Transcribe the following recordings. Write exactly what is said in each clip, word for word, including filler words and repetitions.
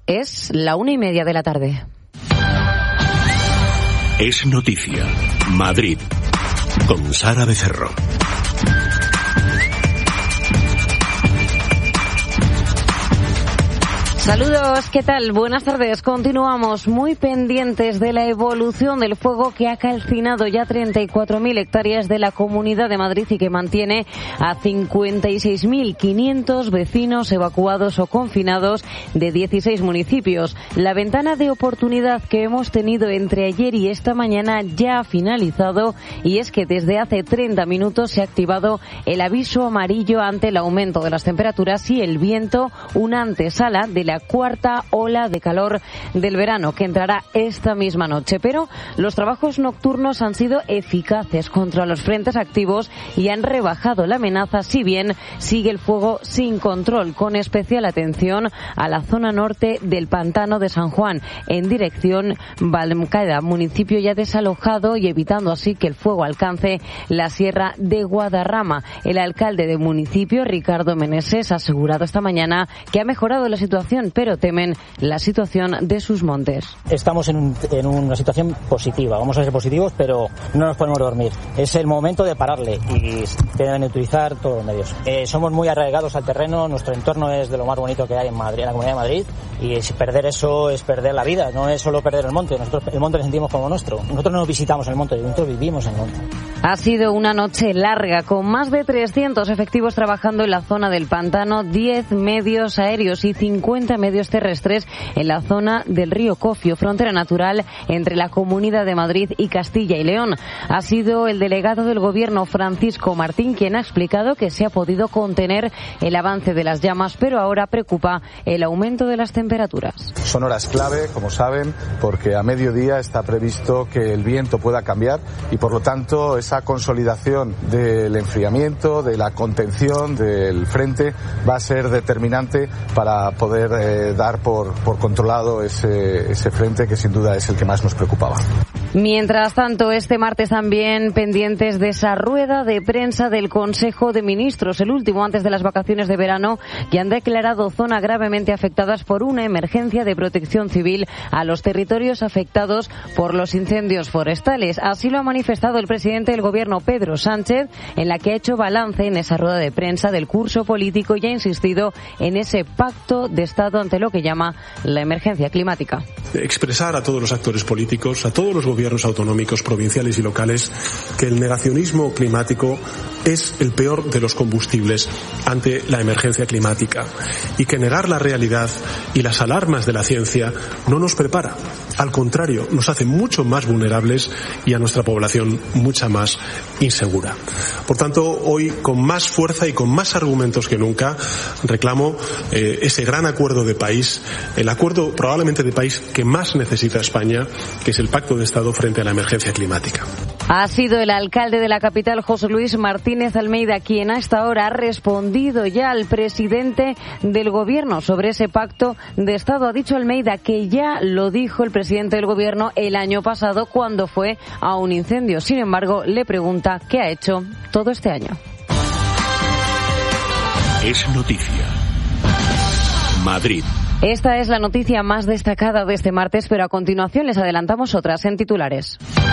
Es la una y media de la tarde. Es noticia. Madrid. Con Sara Becerro. Saludos, ¿qué tal? Buenas tardes. Continuamos muy pendientes de la evolución del fuego que ha calcinado ya treinta y cuatro mil hectáreas de la Comunidad de Madrid y que mantiene a cincuenta y seis mil quinientos vecinos evacuados o confinados de dieciséis municipios. La ventana de oportunidad que hemos tenido entre ayer y esta mañana ya ha finalizado, y es que desde hace treinta minutos se ha activado el aviso amarillo ante el aumento de las temperaturas y el viento, una antesala de la cuarta ola de calor del verano que entrará esta misma noche. Pero los trabajos nocturnos han sido eficaces contra los frentes activos y han rebajado la amenaza, si bien sigue el fuego sin control, con especial atención a la zona norte del pantano de San Juan, en dirección Valmcada, municipio ya desalojado, y evitando así que el fuego alcance la sierra de Guadarrama. El alcalde del municipio, Ricardo Meneses, ha asegurado esta mañana que ha mejorado la situación, pero temen la situación de sus montes. Estamos en, un, en una situación positiva, vamos a ser positivos, pero no nos podemos dormir. Es el momento de pararle y deben utilizar todos los medios. Eh, somos muy arraigados al terreno, nuestro entorno es de lo más bonito que hay en Madrid, en la Comunidad de Madrid, y si perder eso es perder la vida, no es solo perder el monte. Nosotros el monte lo sentimos como nuestro. Nosotros no visitamos el monte, nosotros vivimos en el monte. Ha sido una noche larga, con más de trescientos efectivos trabajando en la zona del pantano, diez medios aéreos y cincuenta medios terrestres en la zona del río Cofio, frontera natural entre la Comunidad de Madrid y Castilla y León. Ha sido el delegado del Gobierno, Francisco Martín, quien ha explicado que se ha podido contener el avance de las llamas, pero ahora preocupa el aumento de las temperaturas. Son horas clave, como saben, porque a mediodía está previsto que el viento pueda cambiar y, por lo tanto, esa consolidación del enfriamiento, de la contención del frente, va a ser determinante para poder eh, dar por, por controlado ese, ese frente, que sin duda es el que más nos preocupaba. Mientras tanto, este martes también pendientes de esa rueda de prensa del Consejo de Ministros, el último antes de las vacaciones de verano, que han declarado zona gravemente afectadas por una emergencia de protección civil a los territorios afectados por los incendios forestales. Así lo ha manifestado el presidente del Gobierno, Pedro Sánchez, en la que ha hecho balance en esa rueda de prensa del curso político y ha insistido en ese pacto de Estado ante lo que llama la emergencia climática. Expresar a todos los actores políticos, a todos los gobiernos autonómicos, provinciales y locales, que el negacionismo climático es el peor de los combustibles ante la emergencia climática y que negar la realidad y las alarmas de la ciencia no nos prepara. Al contrario, nos hace mucho más vulnerables y a nuestra población mucha más insegura. Por tanto, hoy, con más fuerza y con más argumentos que nunca, reclamo eh, ese gran acuerdo de país, el acuerdo probablemente de país que más necesita España, que es el Pacto de Estado frente a la emergencia climática. Ha sido el alcalde de la capital, José Luis Martínez Almeida, quien a esta hora ha respondido ya al presidente del Gobierno sobre ese pacto de Estado. Ha dicho Almeida que ya lo dijo el presidente del Gobierno el año pasado cuando fue a un incendio. Sin embargo, le pregunta qué ha hecho todo este año. Es noticia. Madrid. Esta es la noticia más destacada de este martes, pero a continuación les adelantamos otras en titulares.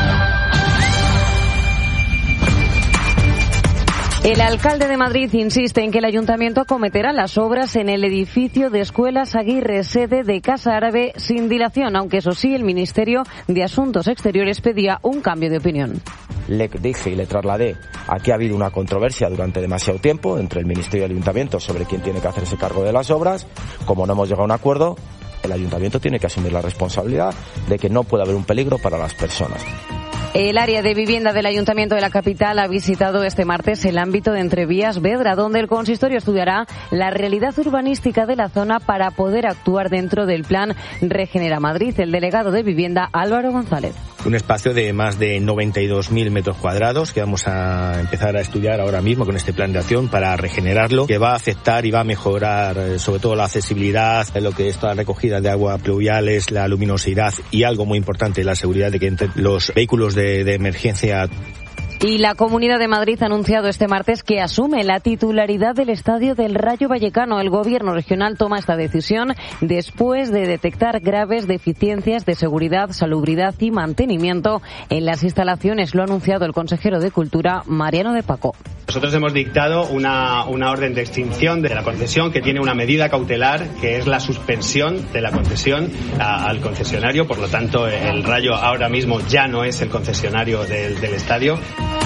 El alcalde de Madrid insiste en que el ayuntamiento acometerá las obras en el edificio de Escuelas Aguirre, sede de Casa Árabe, sin dilación, aunque eso sí, el Ministerio de Asuntos Exteriores pedía un cambio de opinión. Le dije y le trasladé a que ha habido una controversia durante demasiado tiempo entre el Ministerio y el Ayuntamiento sobre quién tiene que hacerse cargo de las obras. Como no hemos llegado a un acuerdo, el Ayuntamiento tiene que asumir la responsabilidad de que no puede haber un peligro para las personas. El área de vivienda del Ayuntamiento de la capital ha visitado este martes el ámbito de Entrevías Vedra, donde el consistorio estudiará la realidad urbanística de la zona para poder actuar dentro del plan Regenera Madrid. El delegado de Vivienda, Álvaro González. Un espacio de más de noventa y dos mil metros cuadrados que vamos a empezar a estudiar ahora mismo con este plan de acción para regenerarlo, que va a afectar y va a mejorar sobre todo la accesibilidad, lo que es toda la recogida de agua pluviales, la luminosidad y algo muy importante, la seguridad de que entre los vehículos de, de emergencia. Y la Comunidad de Madrid ha anunciado este martes que asume la titularidad del estadio del Rayo Vallecano. El gobierno regional toma esta decisión después de detectar graves deficiencias de seguridad, salubridad y mantenimiento en las instalaciones. Lo ha anunciado el consejero de Cultura, Mariano de Paco. Nosotros hemos dictado una, una orden de extinción de la concesión que tiene una medida cautelar, que es la suspensión de la concesión a, al concesionario. Por lo tanto, el Rayo ahora mismo ya no es el concesionario del, del estadio.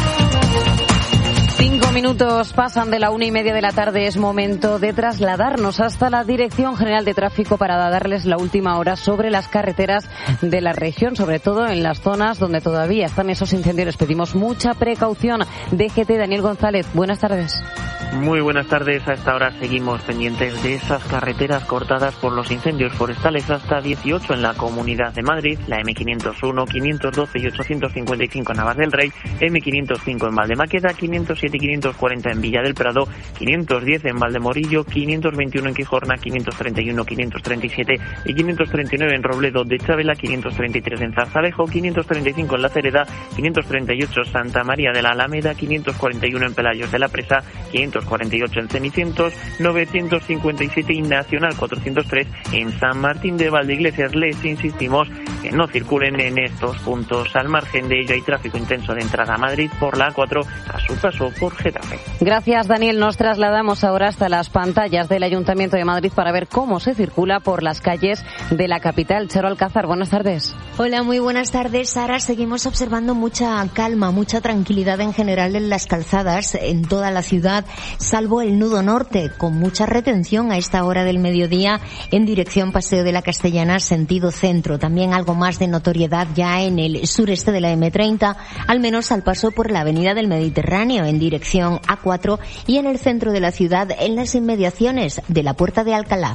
Cinco minutos pasan de la una y media de la tarde. Es momento de trasladarnos hasta la Dirección General de Tráfico para darles la última hora sobre las carreteras de la región, sobre todo en las zonas donde todavía están esos incendios. Les pedimos mucha precaución. D G T, Daniel González, buenas tardes. Muy buenas tardes. A esta hora seguimos pendientes de esas carreteras cortadas por los incendios forestales, hasta dieciocho en la Comunidad de Madrid, la eme quinientos uno, quinientos doce y ochocientos cincuenta y cinco en Navas del Rey, eme quinientos cinco en Valdemaqueda, quinientos siete y quinientos cuarenta en Villa del Prado, quinientos diez en Valdemorillo, quinientos veintiuno en Quijorna, quinientos treinta y uno, quinientos treinta y siete y quinientos treinta y nueve en Robledo de Chavela, quinientos treinta y tres en Zarzalejo, quinientos treinta y cinco en La Cereda, quinientos treinta y ocho Santa María de la Alameda, quinientos cuarenta y uno en Pelayos de la Presa, quinientos cuarenta y ocho en Cenicientos, novecientos cincuenta y siete y Nacional cuatrocientos tres en San Martín de Valdeiglesias. Les insistimos que no circulen en estos puntos. Al margen de ello, hay tráfico intenso de entrada a Madrid por la A cuatro a su paso por Getafe. Gracias, Daniel. Nos trasladamos ahora hasta las pantallas del Ayuntamiento de Madrid para ver cómo se circula por las calles de la capital. Charo Alcázar, buenas tardes. Hola, muy buenas tardes, Sara. Seguimos observando mucha calma, mucha tranquilidad en general en las calzadas en toda la ciudad, salvo el nudo norte, con mucha retención a esta hora del mediodía en dirección Paseo de la Castellana, sentido centro. También algo más de notoriedad ya en el sureste de la eme treinta, al menos al paso por la Avenida del Mediterráneo en dirección a cuatro y en el centro de la ciudad en las inmediaciones de la Puerta de Alcalá.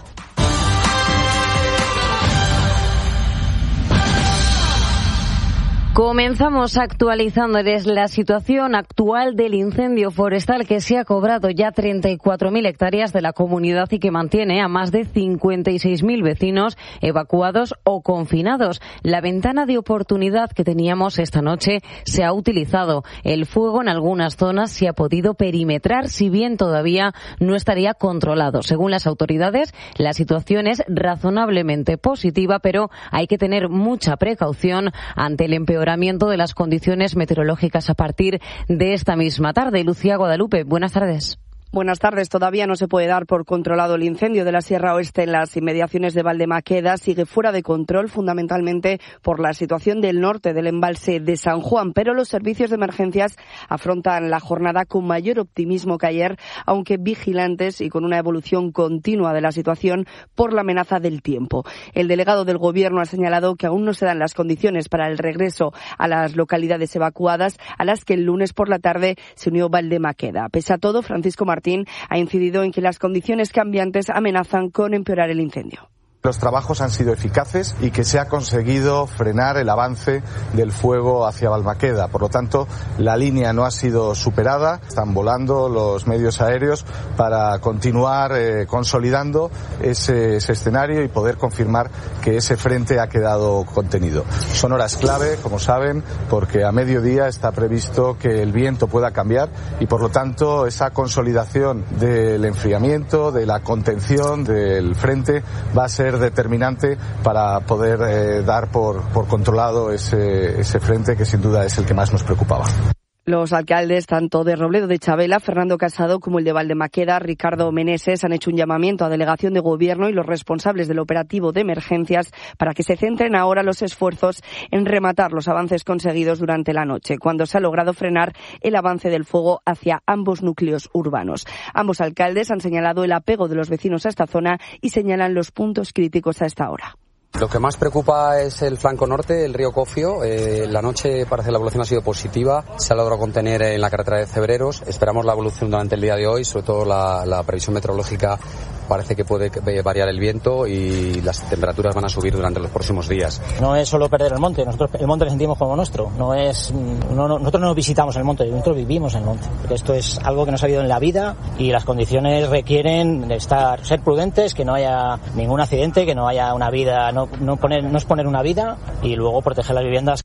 Comenzamos actualizándoles la situación actual del incendio forestal que se ha cobrado ya treinta y cuatro mil hectáreas de la comunidad y que mantiene a más de cincuenta y seis mil vecinos evacuados o confinados. La ventana de oportunidad que teníamos esta noche se ha utilizado. El fuego en algunas zonas se ha podido perimetrar, si bien todavía no estaría controlado. Según las autoridades, la situación es razonablemente positiva, pero hay que tener mucha precaución ante el empeoramiento de las condiciones meteorológicas a partir de esta misma tarde. Lucía Guadalupe, buenas tardes. Buenas tardes. Todavía no se puede dar por controlado el incendio de la Sierra Oeste en las inmediaciones de Valdemaqueda. Sigue fuera de control, fundamentalmente por la situación del norte del embalse de San Juan. Pero los servicios de emergencias afrontan la jornada con mayor optimismo que ayer, aunque vigilantes y con una evolución continua de la situación por la amenaza del tiempo. El delegado del Gobierno ha señalado que aún no se dan las condiciones para el regreso a las localidades evacuadas, a las que el lunes por la tarde se unió Valdemaqueda. Pese a todo, Francisco Martín ha incidido en que las condiciones cambiantes amenazan con empeorar el incendio. Los trabajos han sido eficaces y que se ha conseguido frenar el avance del fuego hacia Balmaqueda. Por lo tanto, la línea no ha sido superada. Están volando los medios aéreos para continuar eh, consolidando ese, ese escenario y poder confirmar que ese frente ha quedado contenido. Son horas clave, como saben, porque a mediodía está previsto que el viento pueda cambiar y, por lo tanto, esa consolidación del enfriamiento, de la contención del frente va a ser determinante para poder eh, dar por, por controlado ese, ese frente que sin duda es el que más nos preocupaba. Los alcaldes, tanto de Robledo de Chavela, Fernando Casado, como el de Valdemaqueda, Ricardo Meneses, han hecho un llamamiento a delegación de gobierno y los responsables del operativo de emergencias para que se centren ahora los esfuerzos en rematar los avances conseguidos durante la noche, cuando se ha logrado frenar el avance del fuego hacia ambos núcleos urbanos. Ambos alcaldes han señalado el apego de los vecinos a esta zona y señalan los puntos críticos a esta hora. Lo que más preocupa es el flanco norte, el río Cofio. Eh, la noche parece que la evolución ha sido positiva. Se ha logrado contener en la carretera de Cebreros. Esperamos la evolución durante el día de hoy, sobre todo la, la previsión meteorológica parece que puede variar el viento y las temperaturas van a subir durante los próximos días. No es solo perder el monte, nosotros el monte lo sentimos como nuestro. No es, no, no, nosotros no visitamos el monte, nosotros vivimos en el monte. Porque esto es algo que nos ha habido en la vida y las condiciones requieren de estar, ser prudentes, que no haya ningún accidente, que no haya una vida, no, no poner, no exponer una vida y luego proteger las viviendas.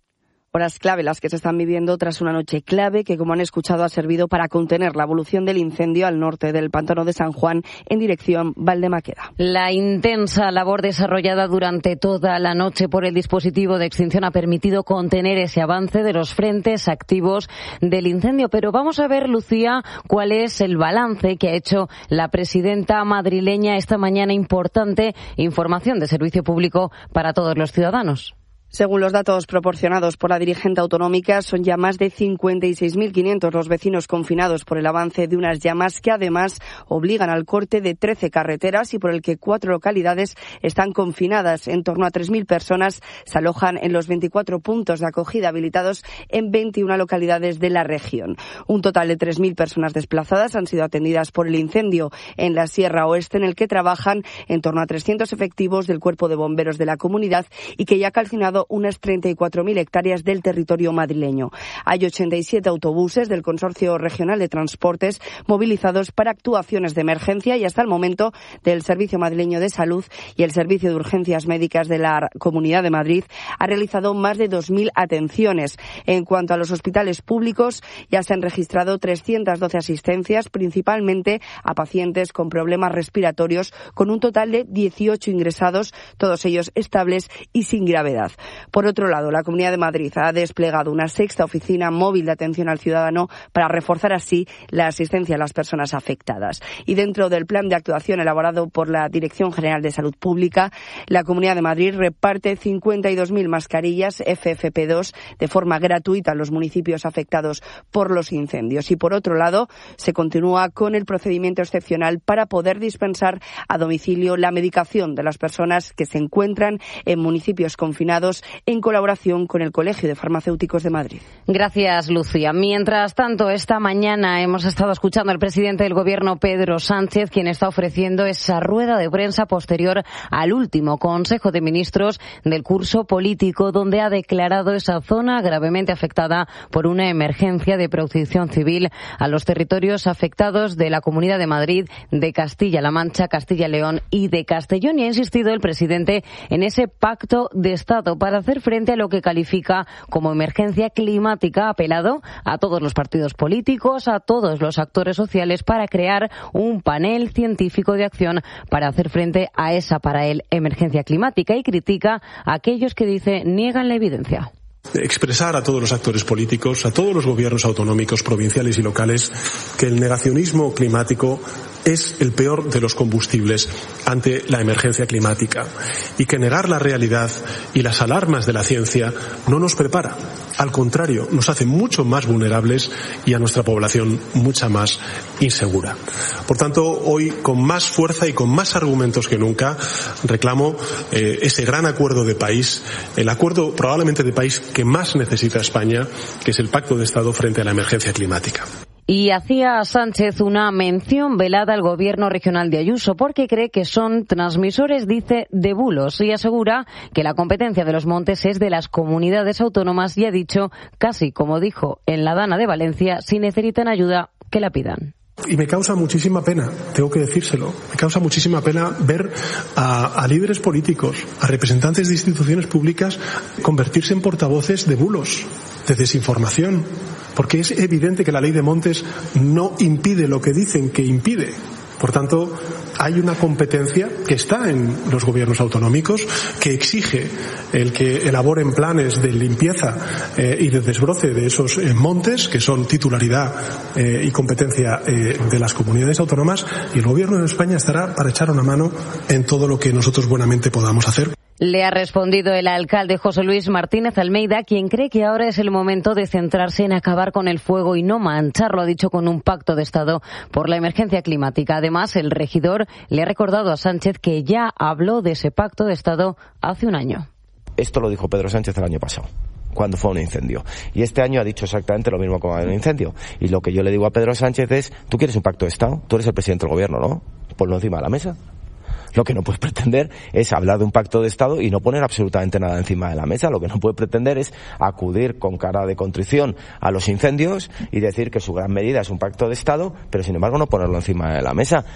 Horas clave las que se están viviendo tras una noche clave que, como han escuchado, ha servido para contener la evolución del incendio al norte del pantano de San Juan en dirección Valdemaqueda. La intensa labor desarrollada durante toda la noche por el dispositivo de extinción ha permitido contener ese avance de los frentes activos del incendio. Pero vamos a ver, Lucía, cuál es el balance que ha hecho la presidenta madrileña esta mañana. Importante información de servicio público para todos los ciudadanos. Según los datos proporcionados por la dirigente autonómica, son ya más de cincuenta y seis mil quinientos los vecinos confinados por el avance de unas llamas que además obligan al corte de trece carreteras y por el que cuatro localidades están confinadas. En torno a tres mil personas se alojan en los veinticuatro puntos de acogida habilitados en veintiuna localidades de la región. Un total de tres mil personas desplazadas han sido atendidas por el incendio en la Sierra Oeste, en el que trabajan en torno a trescientos efectivos del Cuerpo de Bomberos de la comunidad y que ya ha calcinado unas treinta y cuatro mil hectáreas del territorio madrileño. Hay ochenta y siete autobuses del Consorcio Regional de Transportes movilizados para actuaciones de emergencia y hasta el momento del Servicio Madrileño de Salud y el Servicio de Urgencias Médicas de la Comunidad de Madrid ha realizado más de dos mil atenciones. En cuanto a los hospitales públicos, ya se han registrado trescientas doce asistencias, principalmente a pacientes con problemas respiratorios, con un total de dieciocho ingresados, todos ellos estables y sin gravedad. Por otro lado, la Comunidad de Madrid ha desplegado una sexta oficina móvil de atención al ciudadano para reforzar así la asistencia a las personas afectadas. Y dentro del plan de actuación elaborado por la Dirección General de Salud Pública, la Comunidad de Madrid reparte cincuenta y dos mil mascarillas F F P dos de forma gratuita a los municipios afectados por los incendios. Y por otro lado, se continúa con el procedimiento excepcional para poder dispensar a domicilio la medicación de las personas que se encuentran en municipios confinados, en colaboración con el Colegio de Farmacéuticos de Madrid. Gracias, Lucía. Mientras tanto, esta mañana hemos estado escuchando al presidente del Gobierno, Pedro Sánchez, quien está ofreciendo esa rueda de prensa posterior al último Consejo de Ministros del curso político, donde ha declarado esa zona gravemente afectada por una emergencia de protección civil a los territorios afectados de la Comunidad de Madrid, de Castilla-La Mancha, Castilla y León y de Castellón. Y ha insistido el presidente en ese pacto de Estado para hacer frente a lo que califica como emergencia climática. Ha apelado a todos los partidos políticos, a todos los actores sociales para crear un panel científico de acción para hacer frente a esa, para él, emergencia climática, y critica a aquellos que, dice, niegan la evidencia. Expresar a todos los actores políticos, a todos los gobiernos autonómicos, provinciales y locales, que el negacionismo climático es el peor de los combustibles ante la emergencia climática y que negar la realidad y las alarmas de la ciencia no nos prepara. Al contrario, nos hace mucho más vulnerables y a nuestra población mucha más insegura. Por tanto, hoy, con más fuerza y con más argumentos que nunca, reclamo eh, ese gran acuerdo de país, el acuerdo probablemente de país que más necesita España, que es el Pacto de Estado frente a la emergencia climática. Y hacía Sánchez una mención velada al gobierno regional de Ayuso porque cree que son transmisores, dice, de bulos, y asegura que la competencia de los montes es de las comunidades autónomas y ha dicho, casi como dijo en la Dana de Valencia, si necesitan ayuda, que la pidan. Y me causa muchísima pena, tengo que decírselo, me causa muchísima pena ver a, a líderes políticos, a representantes de instituciones públicas convertirse en portavoces de bulos, de desinformación, porque es evidente que la ley de montes no impide lo que dicen que impide. Por tanto, hay una competencia que está en los gobiernos autonómicos que exige el que elaboren planes de limpieza eh, y de desbroce de esos eh, montes, que son titularidad eh, y competencia eh, de las comunidades autónomas, y el gobierno de España estará para echar una mano en todo lo que nosotros buenamente podamos hacer. Le ha respondido el alcalde José Luis Martínez Almeida, quien cree que ahora es el momento de centrarse en acabar con el fuego y no mancharlo, ha dicho, con un pacto de Estado por la emergencia climática. Además, el regidor le ha recordado a Sánchez que ya habló de ese pacto de Estado hace un año. Esto lo dijo Pedro Sánchez el año pasado, cuando fue un incendio. Y este año ha dicho exactamente lo mismo con el incendio. Y lo que yo le digo a Pedro Sánchez es, ¿tú quieres un pacto de Estado? Tú eres el presidente del gobierno, ¿no? Ponlo encima de la mesa. Lo que no puedes pretender es hablar de un pacto de Estado y no poner absolutamente nada encima de la mesa. Lo que no puede pretender es acudir con cara de contrición a los incendios y decir que su gran medida es un pacto de Estado, pero sin embargo no ponerlo encima de la mesa.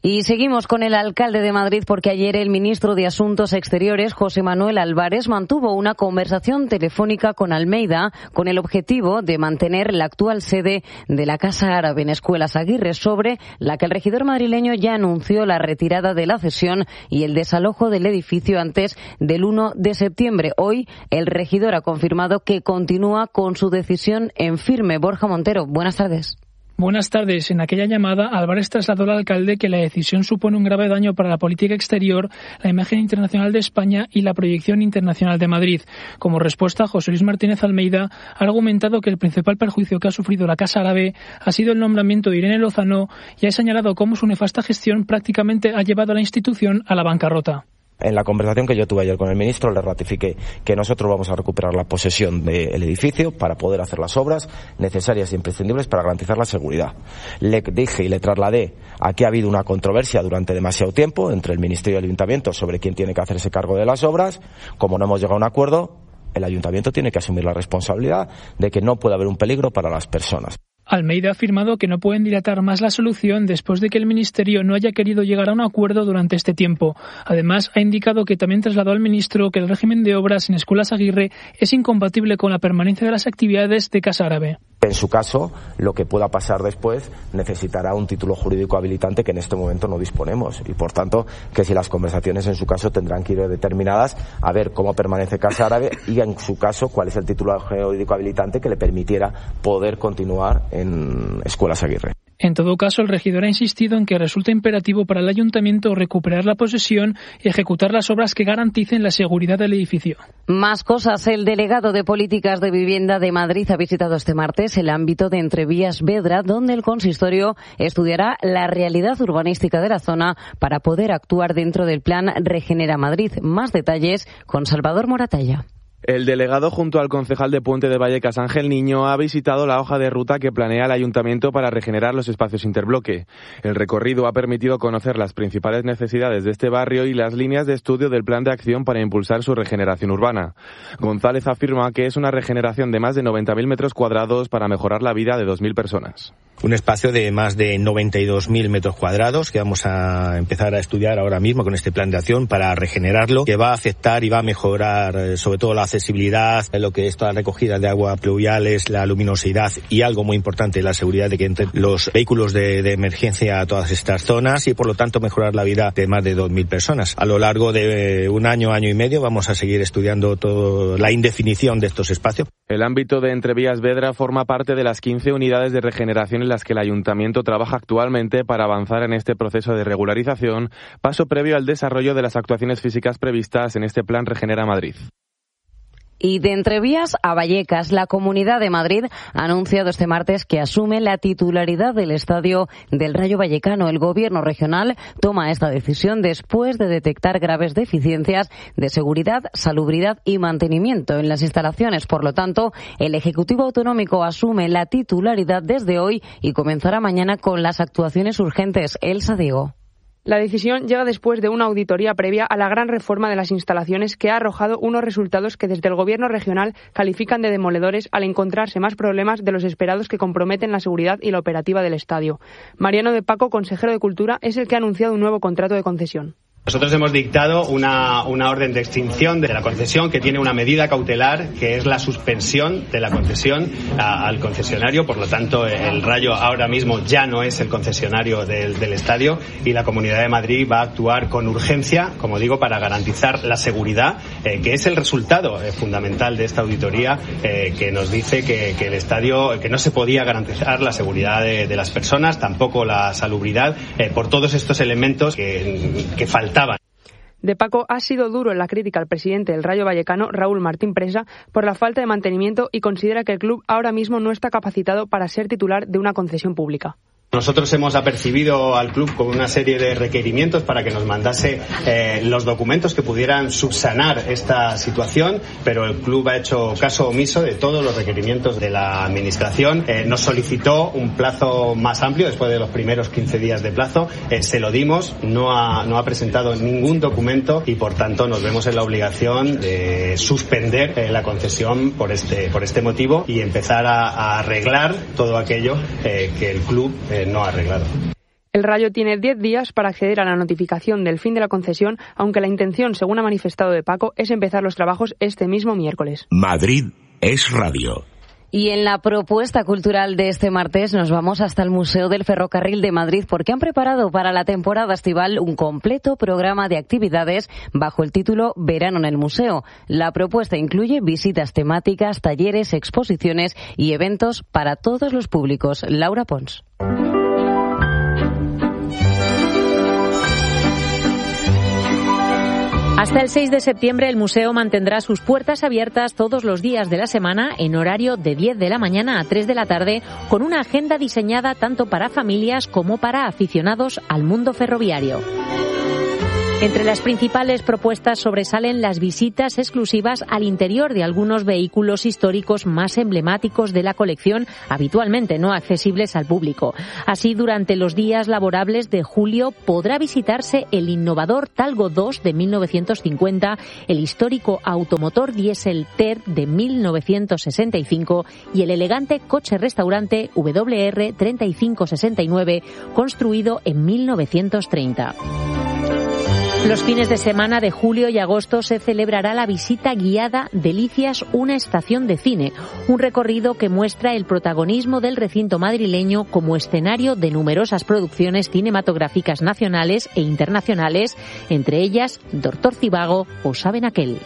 Y seguimos con el alcalde de Madrid porque ayer el ministro de Asuntos Exteriores, José Manuel Álvarez, mantuvo una conversación telefónica con Almeida con el objetivo de mantener la actual sede de la Casa Árabe en Escuelas Aguirre, sobre la que el regidor madrileño ya anunció la retirada de la cesión y el desalojo del edificio antes del uno de septiembre. Hoy el regidor ha confirmado que continúa con su decisión en firme. Borja Montero, buenas tardes. Buenas tardes. En aquella llamada, Álvarez trasladó al alcalde que la decisión supone un grave daño para la política exterior, la imagen internacional de España y la proyección internacional de Madrid. Como respuesta, José Luis Martínez Almeida ha argumentado que el principal perjuicio que ha sufrido la Casa Árabe ha sido el nombramiento de Irene Lozano y ha señalado cómo su nefasta gestión prácticamente ha llevado a la institución a la bancarrota. En la conversación que yo tuve ayer con el ministro le ratifiqué que nosotros vamos a recuperar la posesión del edificio para poder hacer las obras necesarias e imprescindibles para garantizar la seguridad. Le dije y le trasladé a que ha habido una controversia durante demasiado tiempo entre el Ministerio y el Ayuntamiento sobre quién tiene que hacerse cargo de las obras. Como no hemos llegado a un acuerdo, el Ayuntamiento tiene que asumir la responsabilidad de que no puede haber un peligro para las personas. Almeida ha afirmado que no pueden dilatar más la solución después de que el Ministerio no haya querido llegar a un acuerdo durante este tiempo. Además, ha indicado que también trasladó al ministro que el régimen de obras en Escuelas Aguirre es incompatible con la permanencia de las actividades de Casa Árabe. En su caso, lo que pueda pasar después necesitará un título jurídico habilitante que en este momento no disponemos y, por tanto, que si las conversaciones en su caso tendrán que ir determinadas a ver cómo permanece Casa Árabe y, en su caso, cuál es el título jurídico habilitante que le permitiera poder continuar en Escuelas Aguirre. En todo caso, el regidor ha insistido en que resulta imperativo para el ayuntamiento recuperar la posesión y ejecutar las obras que garanticen la seguridad del edificio. Más cosas. El delegado de Políticas de Vivienda de Madrid ha visitado este martes el ámbito de Entrevías Vedra, donde el consistorio estudiará la realidad urbanística de la zona para poder actuar dentro del plan Regenera Madrid. Más detalles con Salvador Moratalla. El delegado, junto al concejal de Puente de Vallecas, Ángel Niño, ha visitado la hoja de ruta que planea el ayuntamiento para regenerar los espacios interbloque. El recorrido ha permitido conocer las principales necesidades de este barrio y las líneas de estudio del plan de acción para impulsar su regeneración urbana. González afirma que es una regeneración de más de noventa mil metros cuadrados para mejorar la vida de dos mil personas. Un espacio de más de noventa y dos mil metros cuadrados que vamos a empezar a estudiar ahora mismo con este plan de acción para regenerarlo, que va a afectar y va a mejorar sobre todo la accesibilidad, lo que es toda la recogida de agua pluviales, la luminosidad y algo muy importante, la seguridad de que entren los vehículos de, de emergencia a todas estas zonas y por lo tanto mejorar la vida de más de dos mil personas. A lo largo de un año, año y medio vamos a seguir estudiando toda la indefinición de estos espacios. El ámbito de Entrevías Vedra forma parte de las quince unidades de regeneración en las que el ayuntamiento trabaja actualmente para avanzar en este proceso de regularización, paso previo al desarrollo de las actuaciones físicas previstas en este plan Regenera Madrid. Y de Entrevías a Vallecas, la Comunidad de Madrid ha anunciado este martes que asume la titularidad del estadio del Rayo Vallecano. El gobierno regional toma esta decisión después de detectar graves deficiencias de seguridad, salubridad y mantenimiento en las instalaciones. Por lo tanto, el Ejecutivo Autonómico asume la titularidad desde hoy y comenzará mañana con las actuaciones urgentes. Elsa Diego. La decisión llega después de una auditoría previa a la gran reforma de las instalaciones que ha arrojado unos resultados que desde el Gobierno regional califican de demoledores al encontrarse más problemas de los esperados que comprometen la seguridad y la operativa del estadio. Mariano de Paco, consejero de Cultura, es el que ha anunciado un nuevo contrato de concesión. Nosotros hemos dictado una, una orden de extinción de la concesión que tiene una medida cautelar que es la suspensión de la concesión a, al concesionario. Por lo tanto, el Rayo ahora mismo ya no es el concesionario del, del estadio y la Comunidad de Madrid va a actuar con urgencia, como digo, para garantizar la seguridad, eh, que es el resultado eh, fundamental de esta auditoría eh, que nos dice que, que el estadio, que no se podía garantizar la seguridad de, de las personas, tampoco la salubridad, eh, por todos estos elementos que, que faltan. De Paco ha sido duro en la crítica al presidente del Rayo Vallecano, Raúl Martín Presa, por la falta de mantenimiento y considera que el club ahora mismo no está capacitado para ser titular de una concesión pública. Nosotros hemos apercibido al club con una serie de requerimientos para que nos mandase eh, los documentos que pudieran subsanar esta situación, pero el club ha hecho caso omiso de todos los requerimientos de la administración. Eh, nos solicitó un plazo más amplio después de los primeros quince días de plazo. Eh, se lo dimos, no ha, no ha presentado ningún documento y por tanto nos vemos en la obligación de suspender eh, la concesión por este, por este motivo y empezar a, a arreglar todo aquello eh, que el club eh, no ha arreglado. El Rayo tiene diez días para acceder a la notificación del fin de la concesión, aunque la intención, según ha manifestado de Paco, es empezar los trabajos este mismo miércoles. Madrid es radio. Y en la propuesta cultural de este martes nos vamos hasta el Museo del Ferrocarril de Madrid porque han preparado para la temporada estival un completo programa de actividades bajo el título Verano en el Museo. La propuesta incluye visitas temáticas, talleres, exposiciones y eventos para todos los públicos. Laura Pons. Hasta el seis de septiembre el museo mantendrá sus puertas abiertas todos los días de la semana en horario de diez de la mañana a tres de la tarde, con una agenda diseñada tanto para familias como para aficionados al mundo ferroviario. Entre las principales propuestas sobresalen las visitas exclusivas al interior de algunos vehículos históricos más emblemáticos de la colección, habitualmente no accesibles al público. Así, durante los días laborables de julio podrá visitarse el innovador Talgo dos de mil novecientos cincuenta, el histórico automotor diésel T E R de mil novecientos sesenta y cinco y el elegante coche-restaurante W R treinta y cinco sesenta y nueve, construido en mil novecientos treinta. Los fines de semana de julio y agosto se celebrará la visita guiada Delicias, una estación de cine, un recorrido que muestra el protagonismo del recinto madrileño como escenario de numerosas producciones cinematográficas nacionales e internacionales, entre ellas Doctor Zivago o Saben Aquel.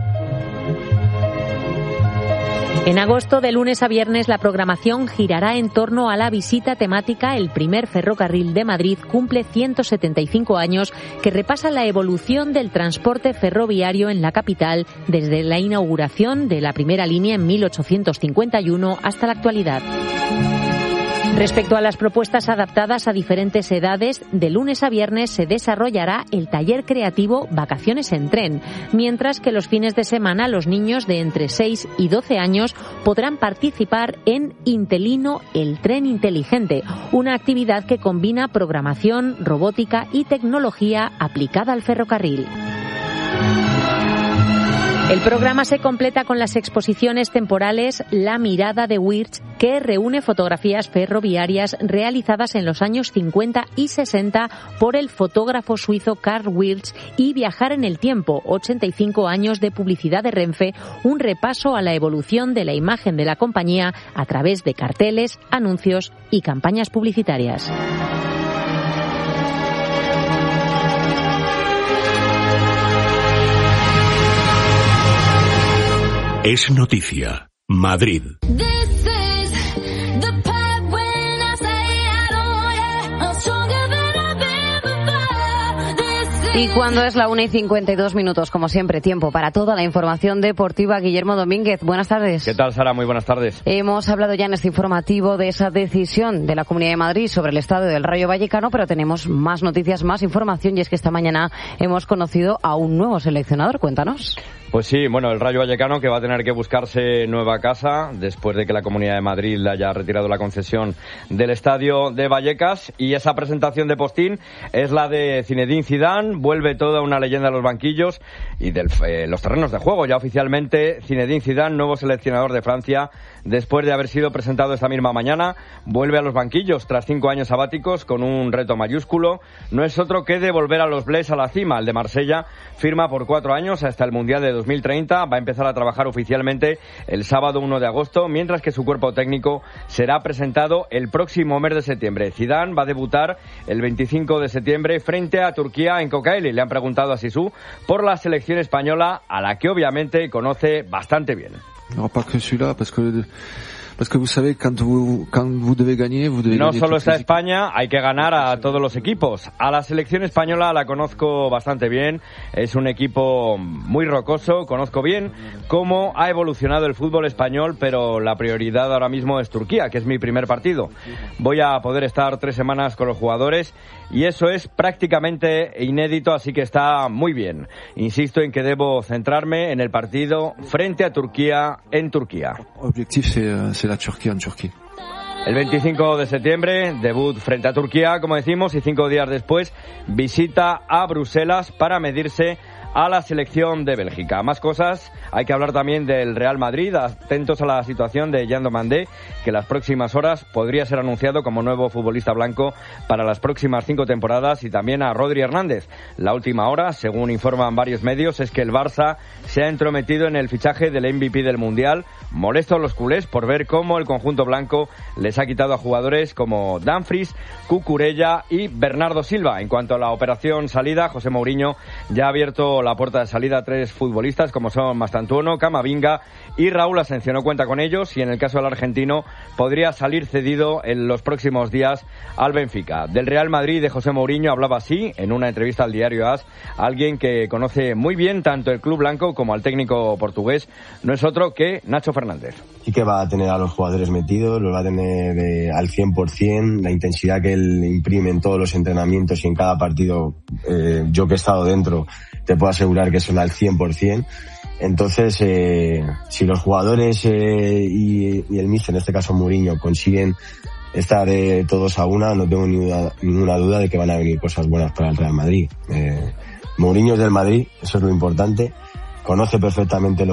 En agosto, de lunes a viernes, la programación girará en torno a la visita temática El primer ferrocarril de Madrid cumple ciento setenta y cinco años, que repasa la evolución del transporte ferroviario en la capital desde la inauguración de la primera línea en mil ochocientos cincuenta y uno hasta la actualidad. Respecto a las propuestas adaptadas a diferentes edades, de lunes a viernes se desarrollará el taller creativo Vacaciones en Tren, mientras que los fines de semana los niños de entre seis y doce años podrán participar en Intelino, el tren inteligente, una actividad que combina programación, robótica y tecnología aplicada al ferrocarril. El programa se completa con las exposiciones temporales La mirada de Wirtz, que reúne fotografías ferroviarias realizadas en los años cincuenta y sesenta por el fotógrafo suizo Karl Wirtz, y Viajar en el tiempo, ochenta y cinco años de publicidad de Renfe, un repaso a la evolución de la imagen de la compañía a través de carteles, anuncios y campañas publicitarias. Es noticia. Madrid. Y cuando es la una y cincuenta y dos minutos, como siempre, tiempo para toda la información deportiva. Guillermo Domínguez, buenas tardes. ¿Qué tal, Sara? Muy buenas tardes. Hemos hablado ya en este informativo de esa decisión de la Comunidad de Madrid sobre el estadio del Rayo Vallecano, pero tenemos más noticias, más información, y es que esta mañana hemos conocido a un nuevo seleccionador. Cuéntanos. Pues sí, bueno, el Rayo Vallecano, que va a tener que buscarse nueva casa después de que la Comunidad de Madrid le haya retirado la concesión del estadio de Vallecas, y esa presentación de postín es la de Zinedine Zidane. Vuelve toda una leyenda a los banquillos y de eh, los terrenos de juego. Ya oficialmente Zinedine Zidane, nuevo seleccionador de Francia, después de haber sido presentado esta misma mañana, vuelve a los banquillos tras cinco años sabáticos con un reto mayúsculo. No es otro que devolver a los Blés a la cima. El de Marsella firma por cuatro años hasta el Mundial de dos mil treinta. Va a empezar a trabajar oficialmente el sábado uno de agosto, mientras que su cuerpo técnico será presentado el próximo mes de septiembre. Zidane va a debutar el veinticinco de septiembre frente a Turquía en Kocaeli. Le han preguntado a Sisu por la selección española, a la que obviamente conoce bastante bien. No, pas que celui-là, parce que parce que vous savez quand vous quand vous devez gagner, vous devez No gagner solo toutes está les España, hay que ganar a todos los equipos. A la selección española la conozco bastante bien, es un equipo muy rocoso, conozco bien cómo ha evolucionado el fútbol español, pero la prioridad ahora mismo es Turquía, que es mi primer partido. Voy a poder estar tres semanas con los jugadores y eso es prácticamente inédito, así que está muy bien. Insisto en que debo centrarme en el partido frente a Turquía en Turquía. Objectif c'est c'est la Turquía en Turquía. El veinticinco de septiembre, debut frente a Turquía, como decimos, y cinco días después, visita a Bruselas para medirse a la selección de Bélgica. Más cosas, hay que hablar también del Real Madrid, atentos a la situación de Jean Domandé, que en las próximas horas podría ser anunciado como nuevo futbolista blanco para las próximas cinco temporadas, y también a Rodri Hernández. La última hora, según informan varios medios, es que el Barça se ha entrometido en el fichaje del M V P del Mundial. Molestos los culés por ver cómo el conjunto blanco les ha quitado a jugadores como Dumfries, Cucurella y Bernardo Silva. En cuanto a la operación salida, José Mourinho ya ha abierto la puerta de salida a tres futbolistas como son Mastantuono, Camavinga y Raúl Asensio. No cuenta con ellos y en el caso del argentino podría salir cedido en los próximos días al Benfica. Del Real Madrid de José Mourinho hablaba así en una entrevista al diario AS alguien que conoce muy bien tanto el club blanco como al técnico portugués. No es otro que Nacho Fernández. Sí que va a tener a los jugadores metidos, los va a tener eh, al cien por ciento, la intensidad que él imprime en todos los entrenamientos y en cada partido, eh, yo que he estado dentro, te puedo asegurar que son al cien por ciento. Entonces, eh, si los jugadores eh, y, y el míster, en este caso Mourinho, consiguen estar eh, todos a una, no tengo ninguna, ninguna duda de que van a venir cosas buenas para el Real Madrid. Eh, Mourinho es del Madrid, eso es lo importante, conoce perfectamente lo